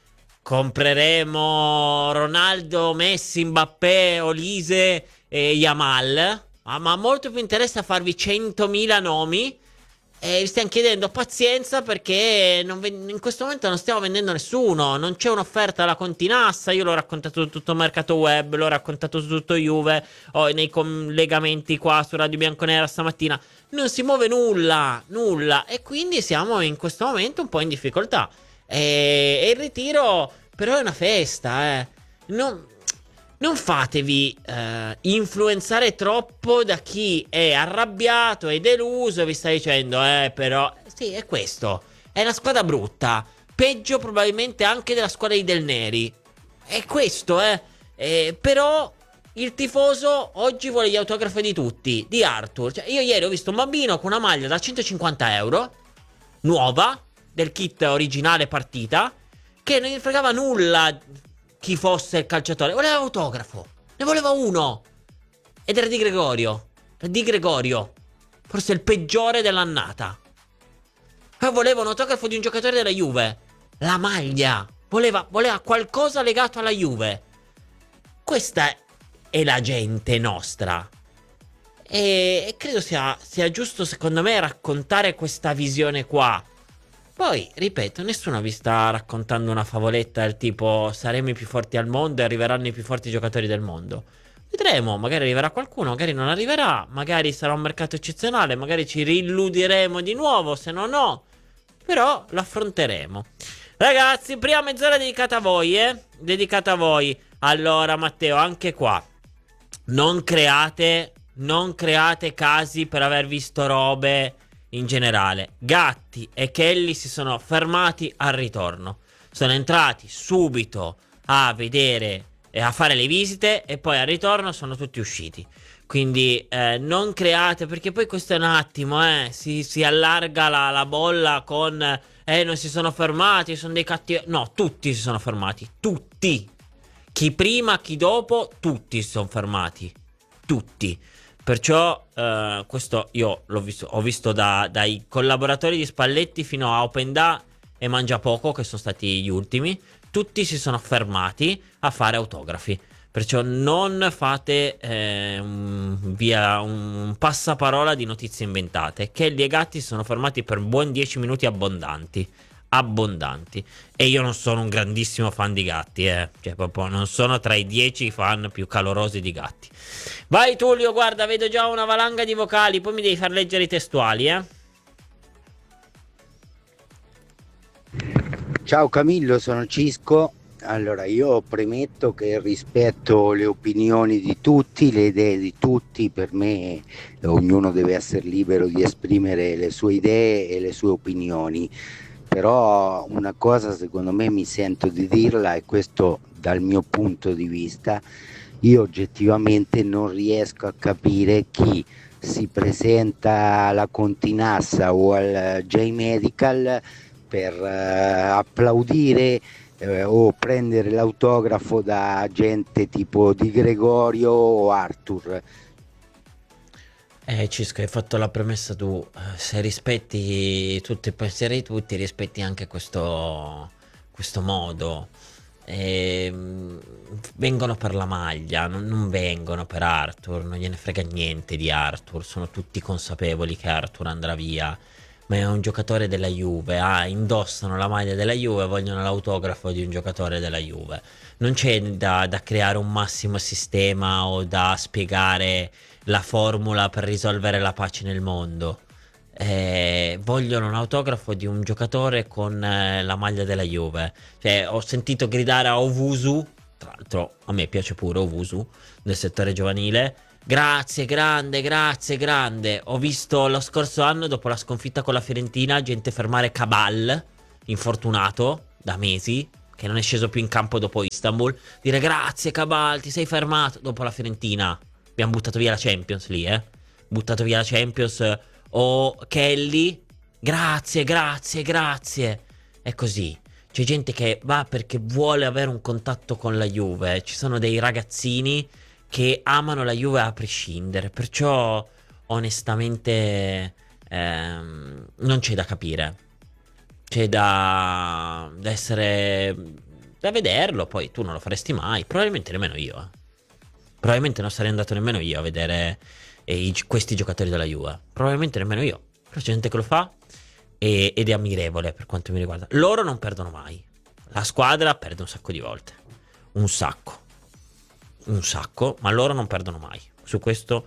compreremo Ronaldo, Messi, Mbappé, Olise e Yamal, ah, ma molto più interesse a farvi centomila nomi. E vi stiamo chiedendo pazienza perché non ve- in questo momento non stiamo vendendo nessuno, non c'è un'offerta alla continassa. Io l'ho raccontato su tutto il mercato web, l'ho raccontato su tutto Juve, ho nei collegamenti qua su Radio Bianconera stamattina. Non si muove nulla, nulla, e quindi siamo in questo momento un po' in difficoltà. E, e il ritiro però è una festa, eh. Non... Non fatevi eh, influenzare troppo da chi è arrabbiato e deluso e vi sta dicendo eh però sì, è questo, è una squadra brutta, peggio probabilmente anche della squadra di Del Neri, è questo eh, eh però il tifoso oggi vuole gli autografi di tutti, di Arthur. Cioè, io ieri ho visto un bambino con una maglia da centocinquanta euro nuova del kit originale partita che non gli fregava nulla chi fosse il calciatore, voleva autografo, ne voleva uno ed era di Gregorio, di Gregorio, forse il peggiore dell'annata. Poi voleva un autografo di un giocatore della Juve, la maglia, voleva, voleva qualcosa legato alla Juve. Questa è la gente nostra e, e credo sia, sia giusto secondo me raccontare questa visione qua. Poi, ripeto, nessuno vi sta raccontando una favoletta del tipo saremo i più forti al mondo e arriveranno i più forti giocatori del mondo. Vedremo, magari arriverà qualcuno, magari non arriverà, magari sarà un mercato eccezionale, magari ci rilludiremo di nuovo, se no no. Però l'affronteremo. Ragazzi, prima mezz'ora dedicata a voi, eh? Dedicata a voi. Allora, Matteo, anche qua, non create, non create casi per aver visto robe. In generale, Gatti e Kelly si sono fermati al ritorno. Sono entrati subito a vedere e a fare le visite e poi al ritorno sono tutti usciti. Quindi eh, non create, perché poi questo è un attimo, eh, si, si allarga la, la bolla con eh, non si sono fermati, sono dei cattivi. No, tutti si sono fermati, tutti. Chi prima, chi dopo, tutti si sono fermati. Tutti. Perciò eh, questo io l'ho visto, ho visto da, dai collaboratori di Spalletti fino a Openda e Mangiapoco, che sono stati gli ultimi, tutti si sono fermati a fare autografi. Perciò non fate eh, un, via un passaparola di notizie inventate. Kelly e Gatti si sono fermati per buon dieci minuti abbondanti. Abbondanti. E io non sono un grandissimo fan di Gatti, eh. Cioè proprio non sono tra i dieci fan più calorosi di Gatti. Vai Tullio, guarda, vedo già una valanga di vocali, poi mi devi far leggere i testuali, eh. Ciao Camillo, sono Cisco. Allora, io premetto che rispetto le opinioni di tutti, le idee di tutti. Per me ognuno deve essere libero di esprimere le sue idee e le sue opinioni. Però una cosa secondo me mi sento di dirla, e questo dal mio punto di vista: io oggettivamente non riesco a capire chi si presenta alla Continassa o al J-Medical per uh, applaudire uh, o prendere l'autografo da gente tipo Di Gregorio o Arthur. Eh Cisco, hai fatto la premessa tu, se rispetti tutti i pensieri di tutti, rispetti anche questo, questo modo. E, vengono per la maglia, non, non vengono per Arthur, non gliene frega niente di Arthur, sono tutti consapevoli che Arthur andrà via, ma è un giocatore della Juve, ah, indossano la maglia della Juve, vogliono l'autografo di un giocatore della Juve. Non c'è da, da creare un massimo sistema o da spiegare la formula per risolvere la pace nel mondo. Eh, vogliono un autografo di un giocatore con eh, la maglia della Juve. Cioè, ho sentito gridare a Owusu, tra l'altro a me piace pure Owusu nel settore giovanile, grazie grande, grazie grande. Ho visto lo scorso anno, dopo la sconfitta con la Fiorentina, gente fermare Cabal, infortunato da mesi, che non è sceso più in campo dopo Istanbul, dire grazie Cabal, ti sei fermato. Dopo la Fiorentina abbiamo buttato via la Champions lì, eh buttato via la Champions. O Kelly, grazie, grazie, grazie. È così. C'è gente che va perché vuole avere un contatto con la Juve. Ci sono dei ragazzini che amano la Juve a prescindere. Perciò onestamente ehm, non c'è da capire. C'è da, da essere, da vederlo. Poi tu non lo faresti mai. Probabilmente nemmeno io eh. Probabilmente non sarei andato nemmeno io a vedere i, questi giocatori della Juve. Probabilmente nemmeno io. Però c'è gente che lo fa e, ed è ammirevole per quanto mi riguarda. Loro non perdono mai. La squadra perde un sacco di volte. Un sacco. Un sacco. Ma loro non perdono mai. Su questo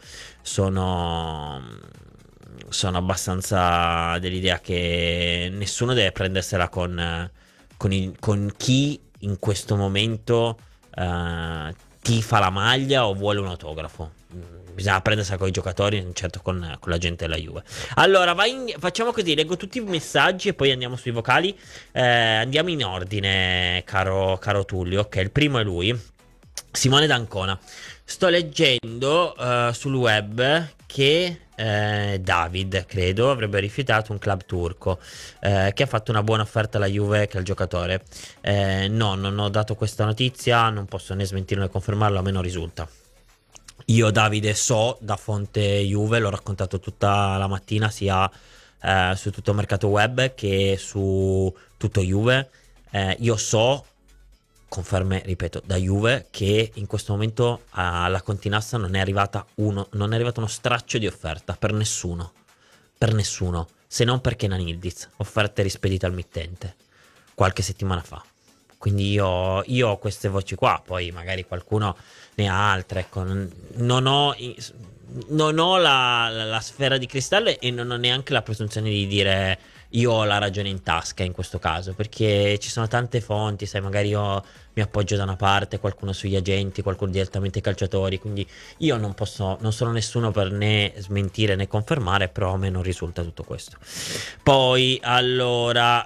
sono Sono abbastanza dell'idea che nessuno deve prendersela con Con, i, con chi in questo momento uh, tifa la maglia o vuole un autografo. Bisogna prendersela con i giocatori, non certo con, con la gente della Juve. Allora, vai in, facciamo così, leggo tutti i messaggi e poi andiamo sui vocali. Eh, andiamo in ordine, caro, caro Tullio. Ok, il primo è lui, Simone D'Ancona. Sto leggendo uh, sul web che eh, David, credo, avrebbe rifiutato un club turco eh, che ha fatto una buona offerta alla Juve che al giocatore. Eh, no, non ho dato questa notizia, non posso né smentirlo né confermarlo, a me non risulta. Io Davide so da fonte Juve, l'ho raccontato tutta la mattina sia eh, su tutto il mercato web che su tutto Juve. Eh, io so, conferme, ripeto, da Juve, che in questo momento alla Continassa non è arrivata uno, non è arrivato uno straccio di offerta per nessuno, per nessuno, se non per Kenan Yildiz, offerte rispedite al mittente qualche settimana fa. Quindi io, io ho queste voci qua, poi magari qualcuno ne ha altre, ecco. Non ho, non ho la, la, la sfera di cristallo e non ho neanche la presunzione di dire io ho la ragione in tasca in questo caso, perché ci sono tante fonti, sai, magari io mi appoggio da una parte, qualcuno sugli agenti, qualcuno direttamente ai calciatori, quindi io non posso, non sono nessuno per né smentire né confermare, però a me non risulta tutto questo. Poi, allora,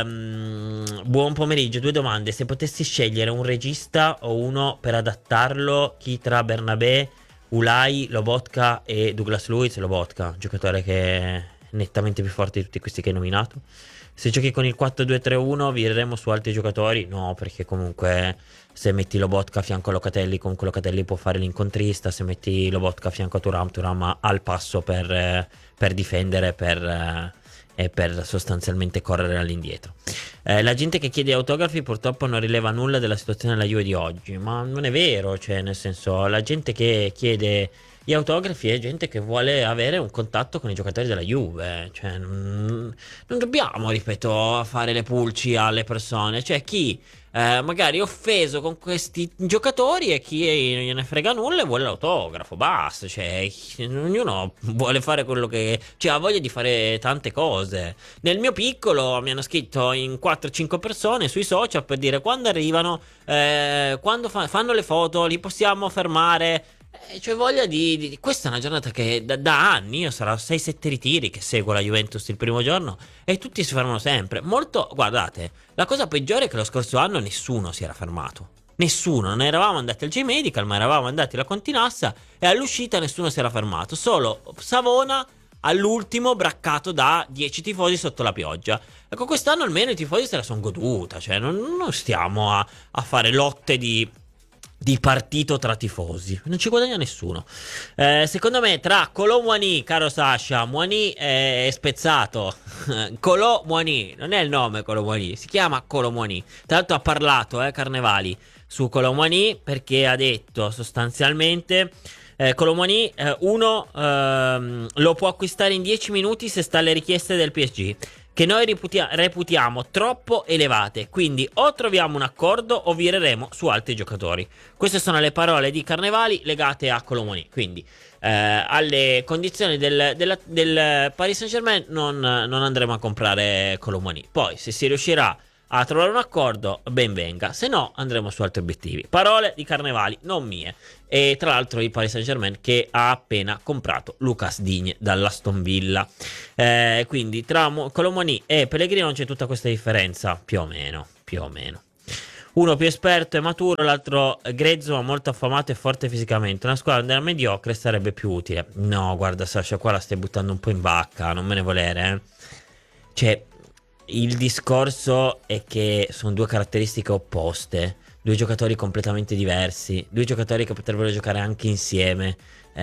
ehm, buon pomeriggio, due domande: se potessi scegliere un regista o uno per adattarlo, chi tra Bernabé, Ulai, Lobotka e Douglas Luiz? Lobotka, giocatore che è nettamente più forte di tutti questi che hai nominato. Se giochi con il quattro due tre uno vireremo su altri giocatori? No, perché comunque se metti Lobotka a fianco a Locatelli, comunque Locatelli può fare l'incontrista. Se metti Lobotka a fianco a Thuram, Thuram ha al passo per, per difendere per, e per sostanzialmente correre all'indietro. Eh, la gente che chiede autografi purtroppo non rileva nulla della situazione della Juve di oggi, ma non è vero, cioè nel senso, la gente che chiede gli autografi è gente che vuole avere un contatto con i giocatori della Juve, cioè non, non dobbiamo, ripeto, fare le pulci alle persone, cioè chi eh, magari è offeso con questi giocatori e chi non gliene frega nulla e vuole l'autografo, basta, cioè ognuno vuole fare quello che, cioè ha voglia di fare tante cose. Nel mio piccolo mi hanno scritto in quattro cinque persone sui social per dire quando arrivano, eh, quando fa- fanno le foto li possiamo fermare. Eh, cioè voglia di, di questa è una giornata che da, da anni, io sarò sei sette ritiri che seguo la Juventus il primo giorno e tutti si fermano sempre. Molto, guardate, la cosa peggiore è che lo scorso anno nessuno si era fermato, nessuno, non eravamo andati al J-Medical ma eravamo andati alla Continassa e all'uscita nessuno si era fermato, solo Savona all'ultimo braccato da dieci tifosi sotto la pioggia. Ecco, quest'anno almeno i tifosi se la sono goduta, cioè non, non stiamo a, a fare lotte di di partito tra tifosi, non ci guadagna nessuno. Eh, secondo me tra Colò Muani, caro Sasha, Muani è spezzato. Colò Muani, non è il nome Colò Muani, si chiama Colò Muani. Tra l'altro ha parlato, eh, Carnevali, su Colò Muani, perché ha detto sostanzialmente Eh, Colomoni, eh, uno ehm, lo può acquistare in dieci minuti se sta alle richieste del P S G, che noi reputia- reputiamo troppo elevate. Quindi o troviamo un accordo o vireremo su altri giocatori. Queste sono le parole di Carnevali legate a Colomoni. Quindi eh, alle condizioni del, del, del Paris Saint-Germain non, non andremo a comprare Colomoni. Poi se si riuscirà a trovare un accordo, ben venga, se no andremo su altri obiettivi. Parole di Carnevali, non mie. E tra l'altro il Paris Saint-Germain che ha appena comprato Lucas Digne dall'Aston Villa. Eh, quindi tra Colomoni e Pellegrino non c'è tutta questa differenza, più o meno, più o meno. Uno più esperto e maturo, l'altro grezzo ma molto affamato e forte fisicamente. Una squadra della mediocre sarebbe più utile. No, guarda Sasha, qua la stai buttando un po' in bacca, non me ne volere, eh. Cioè, il discorso è che sono due caratteristiche opposte, due giocatori completamente diversi, due giocatori che potrebbero giocare anche insieme,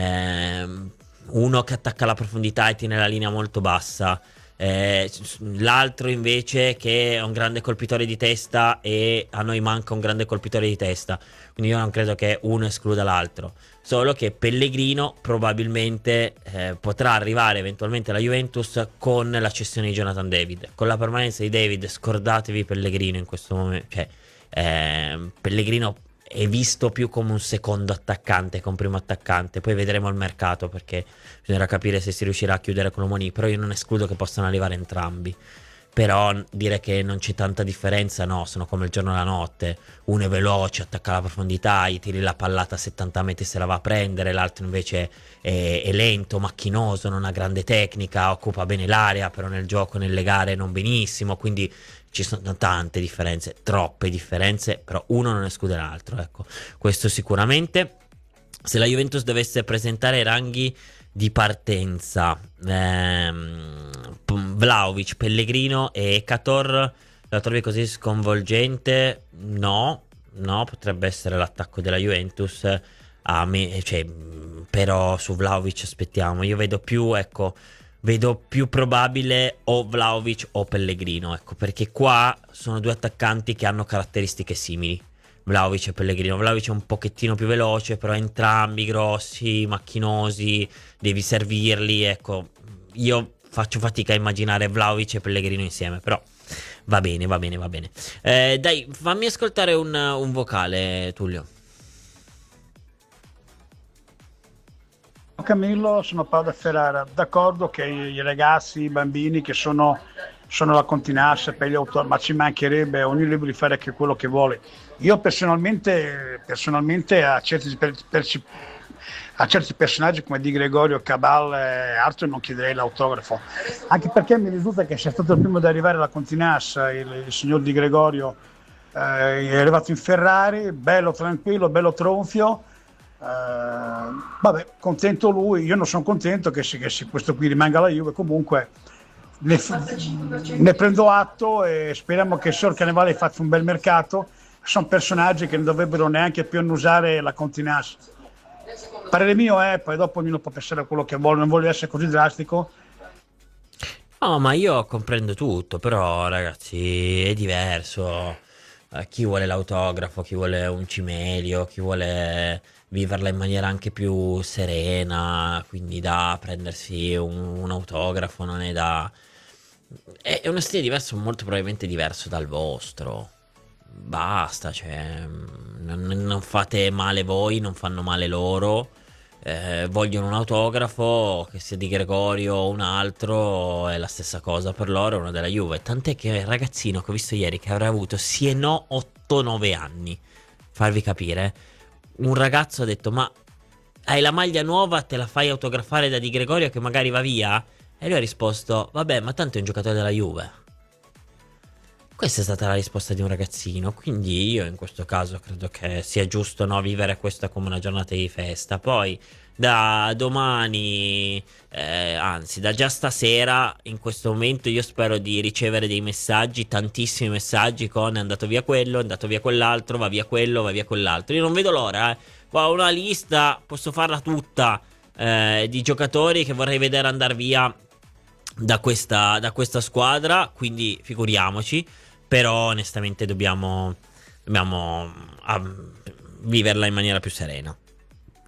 eh, uno che attacca la profondità e tiene la linea molto bassa, eh, l'altro invece che è un grande colpitore di testa e a noi manca un grande colpitore di testa, quindi io non credo che uno escluda l'altro, solo che Pellegrino probabilmente eh, potrà arrivare eventualmente alla Juventus con la cessione di Jonathan David. Con la permanenza di David scordatevi Pellegrino in questo momento, cioè eh, Pellegrino è visto più come un secondo attaccante che un primo attaccante, poi vedremo il mercato perché bisognerà capire se si riuscirà a chiudere Colomoni, però io non escludo che possano arrivare entrambi. Però dire che non c'è tanta differenza, no, sono come il giorno e la notte. Uno è veloce, attacca la profondità, gli tiri la pallata a settanta metri se la va a prendere, l'altro invece è, è lento, macchinoso, non ha grande tecnica, occupa bene l'area, però nel gioco, nelle gare non benissimo, quindi ci sono tante differenze, troppe differenze, però uno non esclude l'altro, ecco, questo sicuramente. Se la Juventus dovesse presentare i ranghi di partenza, ehm, Vlahovic, Pellegrino e Ekator, la trovi così sconvolgente? No, no, potrebbe essere l'attacco della Juventus, a me, cioè, però su Vlahovic aspettiamo, io vedo più, ecco, vedo più probabile o Vlahovic o Pellegrino, ecco, perché qua sono due attaccanti che hanno caratteristiche simili, Vlahovic e Pellegrino. Vlahovic è un pochettino più veloce, però entrambi grossi, macchinosi, devi servirli, ecco, io faccio fatica a immaginare Vlahovic e Pellegrino insieme, però va bene, va bene, va bene. Eh, dai, fammi ascoltare un, un vocale, Tullio. Camillo, sono Paolo da Ferrara, d'accordo che i ragazzi, i bambini che sono, sono la continassa per gli autori, ma ci mancherebbe, ognuno è libero di fare anche quello che vuole. Io personalmente, personalmente a, certi, per, per, a certi personaggi come Di Gregorio, Cabal e altro non chiederei l'autografo, anche perché mi risulta che sia stato il primo ad arrivare alla continassa, il, il signor Di Gregorio eh, è arrivato in Ferrari, bello tranquillo, bello tronfio. Uh, vabbè, contento lui, io non sono contento che, si, che si, questo qui rimanga alla Juve, comunque ne, ne prendo atto e speriamo che il signor Carnevali faccia un bel mercato. Sono personaggi che non dovrebbero neanche più annusare la continassa, parere mio è, poi dopo ognuno può pensare a quello che vuole, non voglio essere così drastico. No, ma io comprendo tutto, però ragazzi è diverso, eh, chi vuole l'autografo, chi vuole un cimelio, chi vuole viverla in maniera anche più serena, quindi da prendersi un, un autografo, non è da... È uno stile diverso, molto probabilmente diverso dal vostro. Basta, cioè, non, non fate male voi, non fanno male loro. Eh, vogliono un autografo, che sia Di Gregorio o un altro, è la stessa cosa per loro, è uno della Juve. Tant'è che il ragazzino che ho visto ieri, che avrà avuto sì e no otto nove anni, farvi capire, un ragazzo ha detto: ma hai la maglia nuova, te la fai autografare da Di Gregorio che magari va via? E lui ha risposto: vabbè, ma tanto è un giocatore della Juve. Questa è stata la risposta di un ragazzino, quindi io in questo caso credo che sia giusto, no, vivere questa come una giornata di festa. Poi da domani, eh, anzi da già stasera, in questo momento io spero di ricevere dei messaggi, tantissimi messaggi con: è andato via quello, è andato via quell'altro, va via quello, va via quell'altro. Io non vedo l'ora, eh. Qua ho una lista, posso farla tutta, eh, di giocatori che vorrei vedere andare via da questa, da questa squadra, quindi figuriamoci. Però onestamente dobbiamo, dobbiamo um, viverla in maniera più serena.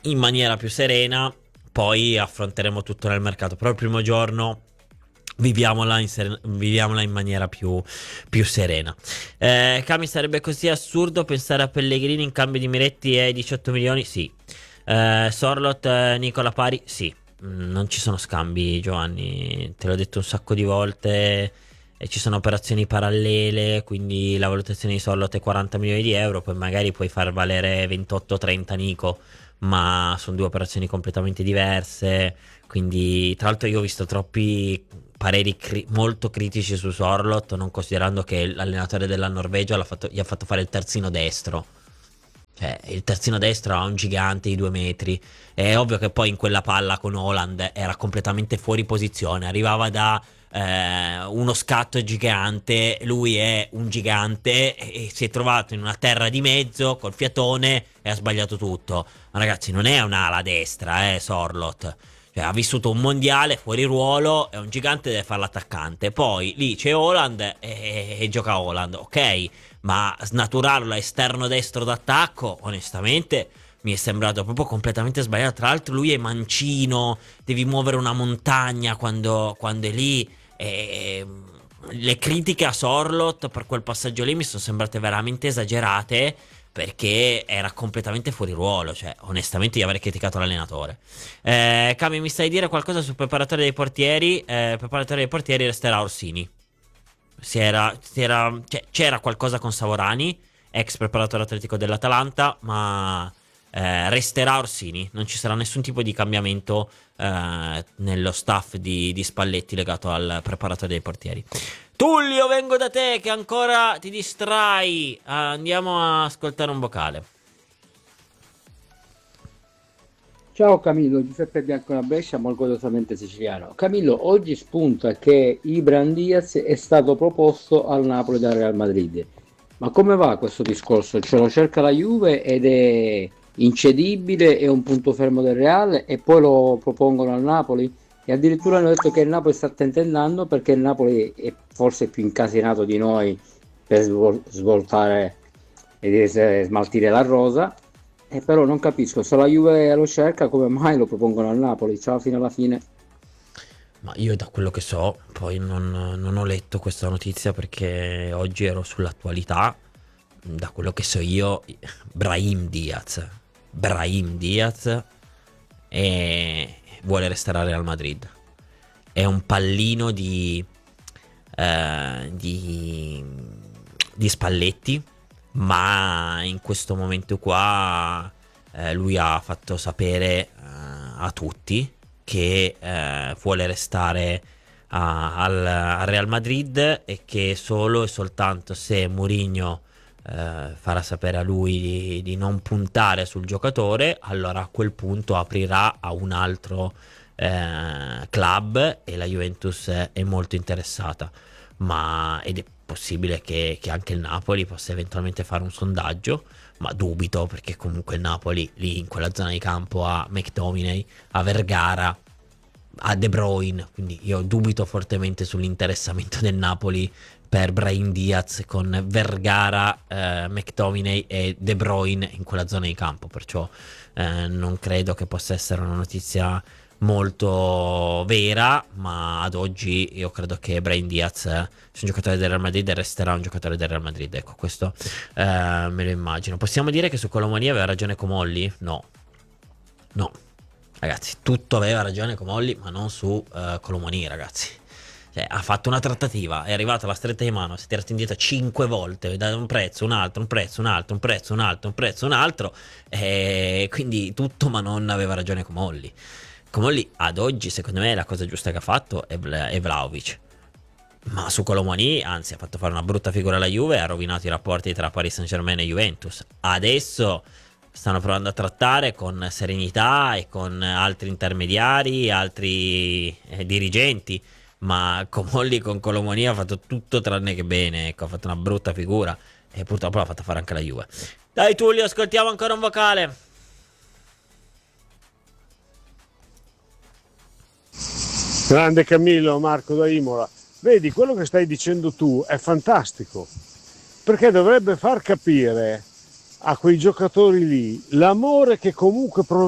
in maniera più serena, poi affronteremo tutto nel mercato, però il primo giorno viviamola in, ser- viviamola in maniera più, più serena. eh, Cami, sarebbe così assurdo pensare a Pellegrini in cambio di Miretti e diciotto milioni? Sì. eh, Sorloth, eh, Nicola Pari? Sì. Mm, non ci sono scambi, Giovanni, te l'ho detto un sacco di volte, e ci sono operazioni parallele, quindi la valutazione di Sorloth è quaranta milioni di euro, poi magari puoi far valere ventotto trenta Nico, ma sono due operazioni completamente diverse. Quindi, tra l'altro, io ho visto troppi pareri cri- molto critici su Sorloth, non considerando che l'allenatore della Norvegia l'ha fatto, gli ha fatto fare il terzino destro. Cioè, il terzino destro ha un gigante di due metri. È ovvio che poi in quella palla con Haaland era completamente fuori posizione. Arrivava da eh, uno scatto gigante, lui è un gigante e, e si è trovato in una terra di mezzo col fiatone e ha sbagliato tutto. Ma ragazzi, non è un'ala destra, eh, Sorloth. Cioè, ha vissuto un mondiale fuori ruolo, è un gigante, deve fare l'attaccante. Poi lì c'è Haaland e, e gioca Haaland, ok, ma snaturarlo a esterno destro d'attacco, onestamente, mi è sembrato proprio completamente sbagliato. Tra l'altro lui è mancino, devi muovere una montagna quando, quando è lì. E le critiche a Sorloth per quel passaggio lì mi sono sembrate veramente esagerate, perché era completamente fuori ruolo. Cioè, onestamente io avrei criticato l'allenatore. eh, Cami, mi stai a dire qualcosa sul preparatore dei portieri? Eh, preparatore dei portieri resterà Orsini. Si era, si era, cioè, c'era qualcosa con Savorani, ex preparatore atletico dell'Atalanta, ma eh, resterà Orsini. Non ci sarà nessun tipo di cambiamento eh, nello staff di, di Spalletti legato al preparatore dei portieri. Tullio, vengo da te che ancora ti distrai. Andiamo a ascoltare un vocale. Ciao Camillo, Giuseppe Bianco da Brescia, orgogliosamente siciliano. Camillo, oggi spunta che Ibrahim Diaz è stato proposto al Napoli dal Real Madrid. Ma come va questo discorso? Ce lo cerca la Juve ed è incedibile, è un punto fermo del Real e poi lo propongono al Napoli? E addirittura hanno detto che il Napoli sta tentennando perché il Napoli è forse più incasinato di noi per svol- svoltare e smaltire la rosa. E però non capisco, se la Juve lo cerca, come mai lo propongono al Napoli? Ciao, fino alla fine. Ma io da quello che so, poi non, non ho letto questa notizia perché oggi ero sull'attualità. Da quello che so io, Brahim Diaz Brahim Diaz e vuole restare al Real Madrid. È un pallino di eh, di, di Spalletti, ma in questo momento qua eh, lui ha fatto sapere eh, a tutti che eh, vuole restare a, al, al Real Madrid e che solo e soltanto se Mourinho eh, farà sapere a lui di, di non puntare sul giocatore, allora a quel punto aprirà a un altro eh, club e la Juventus è molto interessata. Ma ed è possibile che, che anche il Napoli possa eventualmente fare un sondaggio, ma dubito, perché comunque il Napoli lì in quella zona di campo ha McTominay, a Vergara, a De Bruyne, quindi io dubito fortemente sull'interessamento del Napoli per Brahim Diaz con Vergara, eh, McTominay e De Bruyne in quella zona di campo, perciò eh, non credo che possa essere una notizia molto vera, ma ad oggi io credo che Brahim Diaz sia un giocatore del Real Madrid e resterà un giocatore del Real Madrid. Ecco, questo eh, me lo immagino. Possiamo dire che su Colomoni aveva ragione Comolli? No, no, ragazzi, tutto aveva ragione Comolli, ma non su uh, Colomoni, ragazzi. Cioè, ha fatto una trattativa, è arrivata alla stretta di mano, si è tirato indietro cinque volte, da un prezzo, un altro, un prezzo, un altro, un prezzo, un altro, un prezzo, un altro, e quindi tutto, ma non aveva ragione Comolli. Comolli ad oggi, secondo me, la cosa giusta che ha fatto è, Vla- è Vlahovic. Ma su Colomoni, anzi, ha fatto fare una brutta figura alla Juve e ha rovinato i rapporti tra Paris Saint-Germain e Juventus. Adesso stanno provando a trattare con serenità e con altri intermediari, altri eh, dirigenti. Ma Comolli con Colomoni ha fatto tutto tranne che bene, ecco, ha fatto una brutta figura e purtroppo l'ha fatta fare anche la Juve. Dai Tullio, ascoltiamo ancora un vocale. Grande Camillo, Marco da Imola. Vedi, quello che stai dicendo tu è fantastico, perché dovrebbe far capire a quei giocatori lì l'amore che comunque